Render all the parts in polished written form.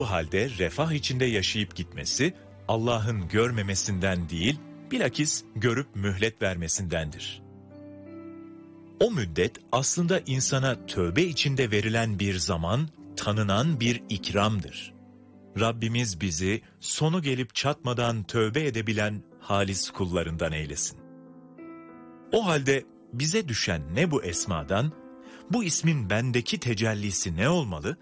Bu halde refah içinde yaşayıp gitmesi, Allah'ın görmemesinden değil, bilakis görüp mühlet vermesindendir. O müddet aslında insana tövbe içinde verilen bir zaman, tanınan bir ikramdır. Rabbimiz bizi sonu gelip çatmadan tövbe edebilen halis kullarından eylesin. O halde bize düşen ne bu esmadan, bu ismin bendeki tecellisi ne olmalı?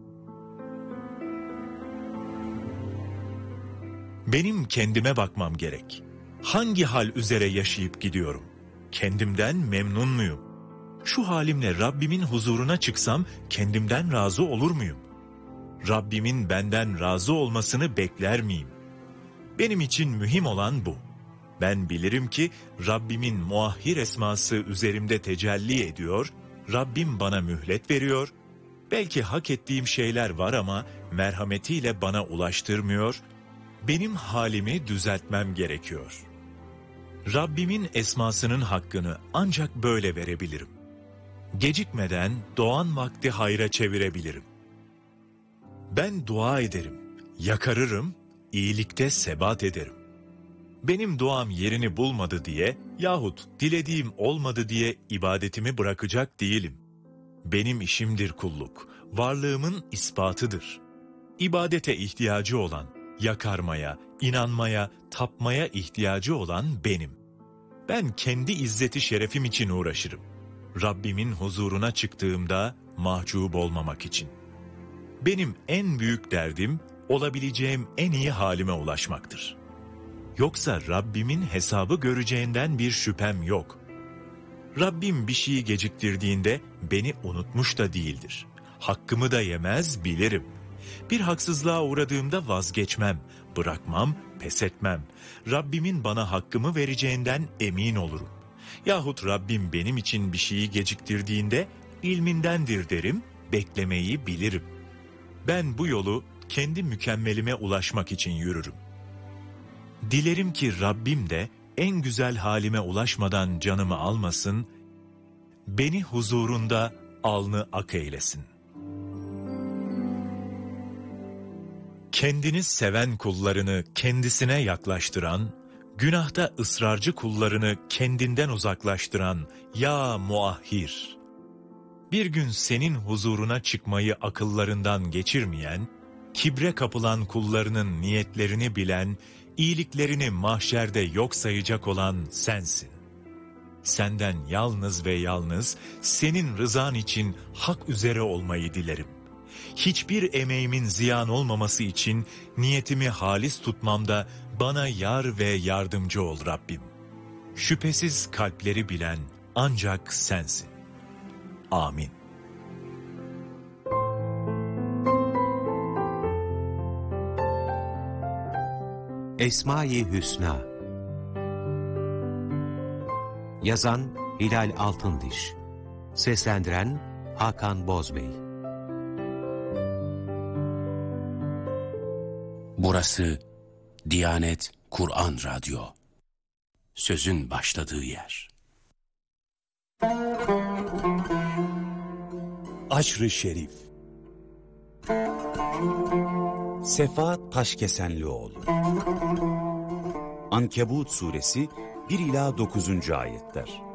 Benim kendime bakmam gerek. Hangi hal üzere yaşayıp gidiyorum? Kendimden memnun muyum? Şu halimle Rabbimin huzuruna çıksam kendimden razı olur muyum? Rabbimin benden razı olmasını bekler miyim? Benim için mühim olan bu. Ben bilirim ki Rabbimin muahhir esması üzerimde tecelli ediyor, Rabbim bana mühlet veriyor, belki hak ettiğim şeyler var ama merhametiyle bana ulaştırmıyor, benim halimi düzeltmem gerekiyor. Rabbimin esmasının hakkını ancak böyle verebilirim. Gecikmeden doğan vakti hayra çevirebilirim. Ben dua ederim, yakarırım, iyilikte sebat ederim. Benim duam yerini bulmadı diye yahut dilediğim olmadı diye ibadetimi bırakacak değilim. Benim işimdir kulluk, varlığımın ispatıdır. İbadete ihtiyacı olan, yakarmaya, inanmaya, tapmaya ihtiyacı olan benim. Ben kendi izzeti şerefim için uğraşırım. Rabbimin huzuruna çıktığımda mahcup olmamak için. Benim en büyük derdim olabileceğim en iyi halime ulaşmaktır. Yoksa Rabbimin hesabı göreceğinden bir şüphem yok. Rabbim bir şeyi geciktirdiğinde beni unutmuş da değildir. Hakkımı da yemez, bilirim. Bir haksızlığa uğradığımda vazgeçmem, bırakmam, pes etmem. Rabbimin bana hakkımı vereceğinden emin olurum. Yahut Rabbim benim için bir şeyi geciktirdiğinde ilmindendir derim, beklemeyi bilirim. Ben bu yolu kendi mükemmelime ulaşmak için yürürüm. Dilerim ki Rabbim de en güzel halime ulaşmadan canımı almasın, beni huzurunda alnı ak eylesin. Kendini seven kullarını kendisine yaklaştıran, günahta ısrarcı kullarını kendinden uzaklaştıran ya muahhir! Bir gün senin huzuruna çıkmayı akıllarından geçirmeyen, kibre kapılan kullarının niyetlerini bilen, iyiliklerini mahşerde yok sayacak olan sensin. Senden yalnız ve yalnız senin rızan için hak üzere olmayı dilerim. Hiçbir emeğimin ziyan olmaması için niyetimi halis tutmamda bana yar ve yardımcı ol Rabbim. Şüphesiz kalpleri bilen ancak sensin. Amin. Esma-i Hüsna. Yazan Hilal Altındiş. Seslendiren Hakan Bozbey. Burası Diyanet Kur'an Radyo. Sözün başladığı yer. Aşr-ı Şerif. Sefa Taşkesenlioğlu. Ankebut suresi 1 ila 9. ayetler.